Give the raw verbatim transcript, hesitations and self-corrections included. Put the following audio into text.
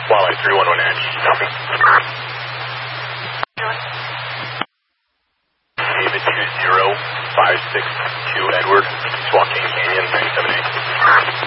Wildlife three one one Edge. Copy. David two zero five six two Edward, Swat King Canyon, nine seven eight.